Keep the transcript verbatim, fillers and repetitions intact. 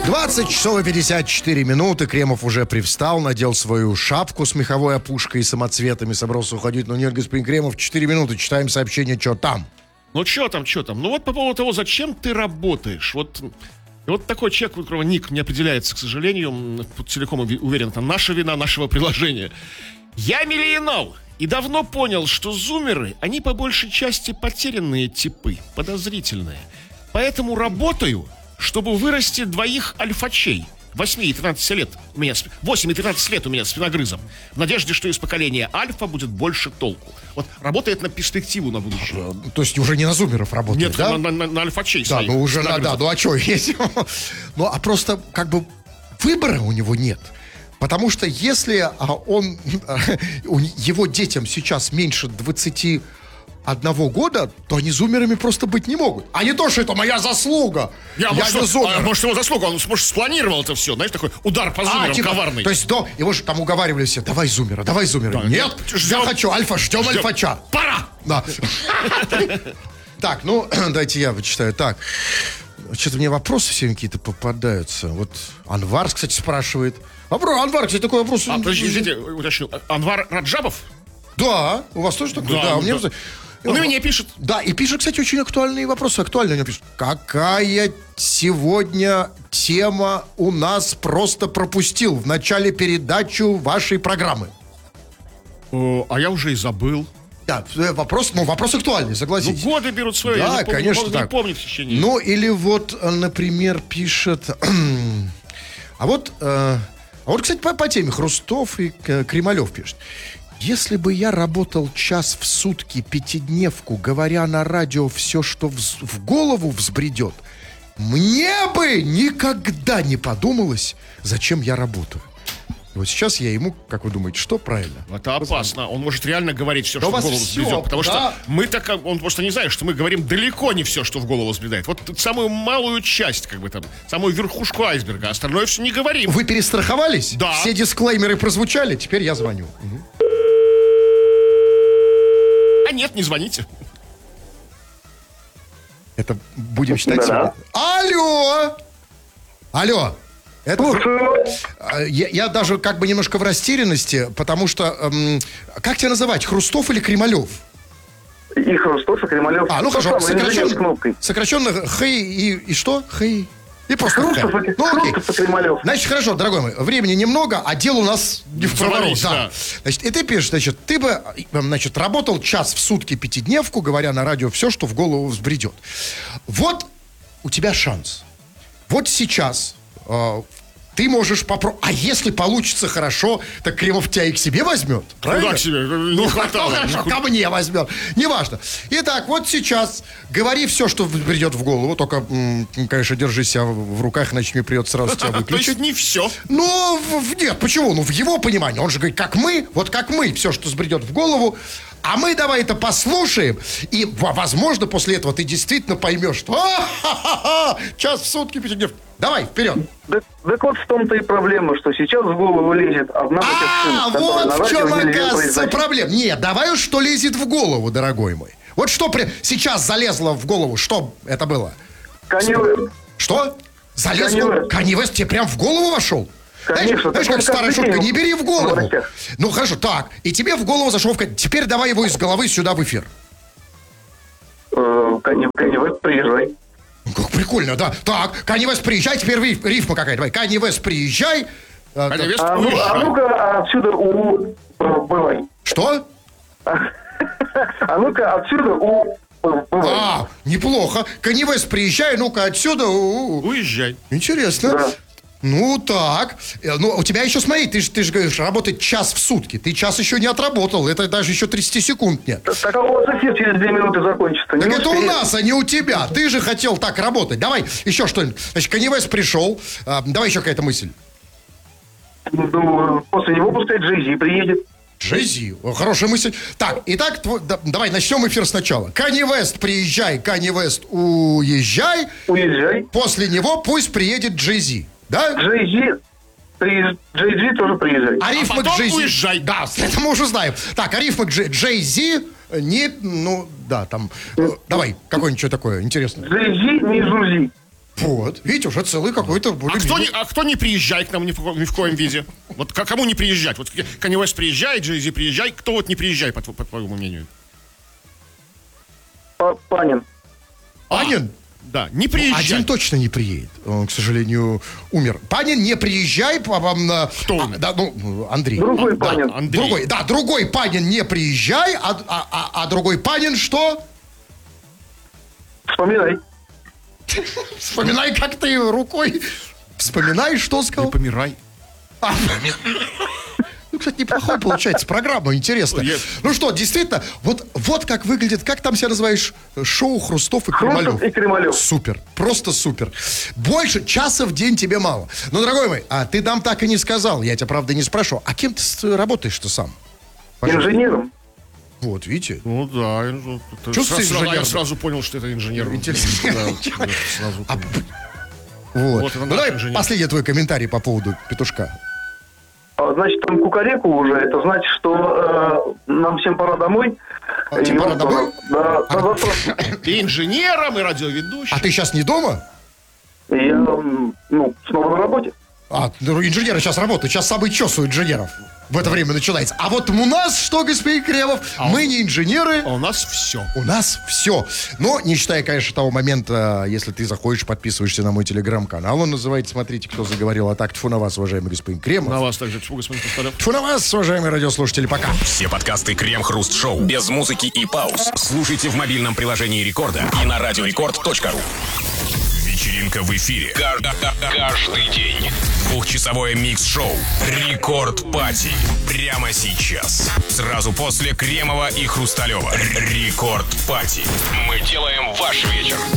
двадцать часов и пятьдесят четыре минуты. Кремов уже привстал, надел свою шапку с меховой опушкой и самоцветами, собрался уходить. Но нет, господин Кремов, четыре минуты, читаем сообщение, что там. Ну, что там, что там? Ну, вот по поводу того, зачем ты работаешь. Вот, вот такой человек, у которого ник не определяется, к сожалению, целиком уверен, это наша вина, нашего приложения. Я миллионал. И давно понял, что зумеры, они по большей части потерянные типы, подозрительные. Поэтому работаю, чтобы вырасти двоих альфачей. восемь и тринадцать лет у меня, восемь и тринадцать лет у меня спиногрызом. В надежде, что из поколения альфа будет больше толку. Вот работает на перспективу на будущее. То есть уже не на зумеров работает, Нет, да? на, на, на альфачей Да, своих. ну уже, на, да, ну а что есть? Ну, а просто как бы выбора у него нет. Потому что если а, он, его детям сейчас меньше двадцати одного года, то они зумерами просто быть не могут. А не то, что это моя заслуга. Я, Я может, не зумер. А, может, его заслуга, он, может, спланировал это все. Знаешь, такой удар по зумерам, а, типа, коварный. То есть, до, его же там уговаривали все, давай зумера, давай зумера. Да, нет, ждем, я хочу альфа, ждем, ждем. альфача. Пора! Да. Так, ну, дайте я почитаю. Так, что-то мне вопросы все какие-то попадаются. Вот Анвар, кстати, спрашивает. Вопрос, Анвар, кстати, такой вопрос. А, подожди, извините, уточню. Анвар Раджабов? Да, у вас тоже такой? Да, да, у меня... да. Он и мне пишет. Да, и пишет, кстати, очень актуальные вопросы. Актуально у него пишет. Какая сегодня тема у нас просто пропустил в начале передачи вашей программы? О, а я уже и забыл. Да, вопрос, ну, вопрос актуальный, согласитесь. Ну, годы берут свое, да, я не помню, конечно, не, так. не помню в течение. Ну, или вот, например, пишет... а вот, а вот, кстати, по, по теме Хрустов и Кремалев пишет. Если бы я работал час в сутки пятидневку, говоря на радио все, что в, в голову взбредет, мне бы никогда не подумалось, зачем я работаю. И вот сейчас я ему, как вы думаете, что правильно? Это опасно. Он может реально говорить все, да что в голову все, взбредет. Потому да. что мы так, он просто не знает, что мы говорим далеко не все, что в голову взбредает. Вот самую малую часть, как бы там, самую верхушку айсберга. Остальное все не говорим. Вы перестраховались? Да. Все дисклеймеры прозвучали, теперь я звоню. Угу. А нет, не звоните. Это будем считать Да. сегодня. Алло! Алло! Это... Я, я даже как бы немножко в растерянности, потому что... Эм, как тебя называть? Хрустов или Кремалев? И Хрустов, и Кремалев. А, ну хорошо. Сокращенно, Сокращенно, сокращенно Хей и, и что? Хей... И просто Хрустов, Хей. и, Ну, окей. Хрустов и Кремалев. Значит, хорошо, дорогой мой, времени немного, а дел у нас не в проворот. Завались, Да. да. Значит, и ты пишешь, значит, ты бы, значит, работал час в сутки пятидневку, говоря на радио все, что в голову взбредет. Вот у тебя шанс. Вот сейчас э, ты можешь попробовать. А если получится хорошо, так Кремов тебя и к себе возьмет. Правильно? Куда к себе? Не Ну, хватало. ну, хорошо, ко мне возьмет. Неважно. Итак, вот сейчас говори все, что придет в голову. Только, м, конечно, держи себя в руках, иначе мне придется сразу тебя То выключить. есть не все. Ну, в- в- нет, почему? Ну, в его понимании. Он же говорит, как мы, вот как мы, все, что сбредет в голову. А мы давай это послушаем. И, в- возможно, после этого ты действительно поймешь, что а-ха-ха-ха, час в сутки пятидневки. Давай, вперед. Так, так вот в том-то и проблема, что сейчас в голову лезет одна А, такая которая вот на в радио чем, нельзя оказывается, произносить. проблема. Нет, давай уж что лезет в голову, дорогой мой. Вот что при... сейчас залезло в голову, что это было? Канье Уэст. Что? Залезло? Канье Уэст. Канье Уэст тебе прям в голову вошел? Конечно, Знаешь, знаешь, так как он старая каждый шутка, день не бери в в голову. новостях. Ну, хорошо, так. И тебе в голову зашел, в... теперь давай его из головы сюда в эфир. Э, Канье Канье Уэст, приезжай. Ну, как прикольно, да. Так, Канье Уэст, приезжай, теперь риф- рифма какая-то. Давай, Канье Уэст, приезжай. А, Канье так. Уэст, А, ну, а уезжай. ну-ка отсюда у... Бывай. Что? А ну-ка отсюда у... Бывай. А, неплохо. Канье Уэст, приезжай, ну-ка отсюда. У-у-у. Уезжай. Интересно. Да. Ну, так. Э, Ну, у тебя еще, смотри, ты же ты ж говоришь, работать час в сутки. Ты час еще не отработал. Это даже еще тридцать секунд нет. Так, так а у вас эфир через две минуты закончится. Так Не это у успеете. нас, а не у тебя. Ты же хотел так работать. Давай еще что-нибудь. Значит, Канье Уэст пришел. А, давай еще какая-то мысль. Ну, после него пускай Джей-Зи приедет. Джей-Зи. О, хорошая мысль. Так, итак, тво- да- давай начнем эфир сначала. Канье Уэст, приезжай. Канье Уэст, уезжай. Уезжай. После него пусть приедет Джей-Зи. Да? Джей-Зи, приезж- Джей-Зи тоже приезжай. А рифма потом Джей-Зи... уезжай. Да, это мы уже знаем. Так, а рифма Джей- Джей-Зи... Не, ну, да, там... э, давай, какое-нибудь что такое интересное. Джей-Зи, не Жузи. Вот, видите, уже целый какой-то... А кто, не, а кто не приезжает к нам ни в, ко- ни в коем виде? Вот к- кому не приезжать? Вот Канье Уэст приезжает, Джей-Зи приезжает. Кто вот не приезжает, по, по твоему мнению? Па- Панин. Панин? Да, не приезжай. Один точно не приедет. Он, к сожалению, умер. Панин, не приезжай. По вам на... Кто а, умер? да, ну, Андрей. Другой А, да, Панин. Андрей. Другой, да, другой Панин, не приезжай. А, а, а, а другой Панин что? Вспоминай. Вспоминай, как ты рукой... Вспоминай, что Не сказал? помирай. А, ну, кстати, неплохой получается программа, интересно. Я- Ну что, действительно, вот, вот как выглядит, как там себя называешь, шоу Хрустов и Кремалев. Хрустов и Кремалев. Супер, просто супер. Больше часа в день тебе мало. Ну, дорогой мой, а ты нам так и не сказал, я тебя, правда, не спрошу. А кем ты с- работаешь-то сам? Пожалуйста. Инженером. Вот, видите? Ну да, ну, это Чувствуешь, сразу- инженер? я сразу понял, что это инженер. Интересно. Да, да, сразу А, понял. Вот. Вот это Ну, наш давай инженер. последний твой комментарий по поводу петушка. А, значит, там кукареку уже, это значит, что э, нам всем пора домой. А, тебе И пора вам домой? Да, А- до завтра. И инженером, и радиоведущим. А ты сейчас не дома? И я, м, ну, снова на работе. А, ну, инженеры сейчас работают, сейчас самый час у инженеров в это время начинается. А вот у нас что, господин Кремов, А мы у- не инженеры, А у нас все. у нас все. Но не считая, конечно, того момента, если ты заходишь, подписываешься на мой телеграм-канал, он называется «Смотрите, кто заговорил». А так, тьфу на вас, уважаемый господин Кремов. На вас также, тьфу, господин Костолев. Тьфу на вас, уважаемые радиослушатели, пока. Все подкасты Крем-Хруст-Шоу без музыки и пауз. Слушайте в мобильном приложении Рекорда и на радиорекорд точка ру. Вечеринка в эфире. Каждый день. Двухчасовое микс-шоу Рекорд Пати. Прямо сейчас. Сразу после Кремова и Хрусталева. Рекорд Пати. Мы делаем ваш вечер